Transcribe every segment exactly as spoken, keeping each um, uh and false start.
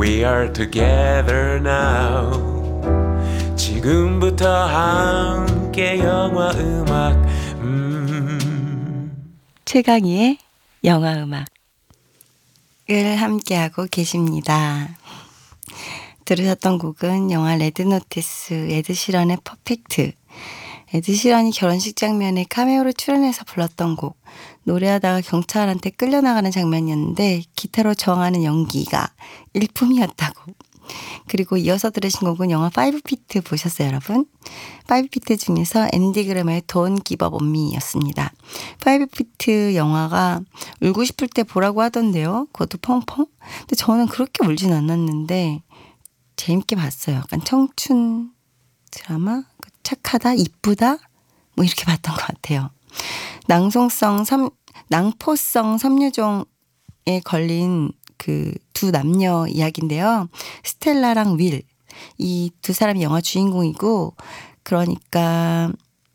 We are together now. 지금부터 함께 영화 음악 음. 최강희의 영화 음악을 함께하고 계십니다. 들으셨던 곡은 영화 레드노티스 에드시런의 퍼펙트. 에드시런이 결혼식 장면에 카메오로 출연해서 불렀던 곡. 노래하다가 경찰한테 끌려나가는 장면이었는데 기타로 저항하는 연기가 일품이었다고. 그리고 이어서 들으신 곡은 영화 파이브 피트 보셨어요, 여러분? 파이브 피트 중에서 앤디 그램의 Don't Give Up On Me 였습니다. 파이브 피트 영화가 울고 싶을 때 보라고 하던데요. 그것도 펑펑? 근데 저는 그렇게 울진 않았는데 재밌게 봤어요. 약간 청춘 드라마? 착하다? 이쁘다? 뭐 이렇게 봤던 것 같아요. 낭송성 섬, 낭포성 섬유종에 걸린 그 두 남녀 이야기인데요. 스텔라랑 윌. 이 두 사람이 영화 주인공이고, 그러니까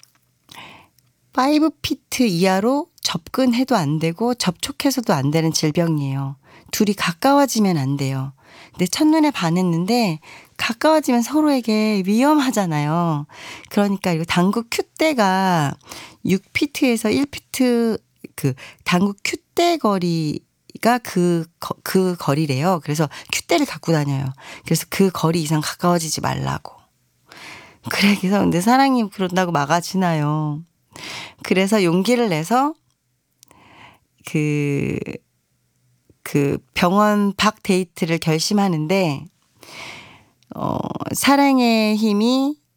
파이브 피트 이하로 접근해도 안 되고 접촉해서도 안 되는 질병이에요. 둘이 가까워지면 안 돼요. 근데 첫눈에 반했는데 가까워지면 서로에게 위험하잖아요. 그러니까 이거 당구 큐대가 육 피트에서 일 피트 그 당구 큐대 거리가 그, 그 거리래요. 그래서 큐대를 갖고 다녀요. 그래서 그 거리 이상 가까워지지 말라고. 그래, 그래서 근데 사랑이 그런다고 막아지나요. 그래서 용기를 내서 그, 그 병원 밖 데이트를 결심하는데, 어, 사랑의 힘이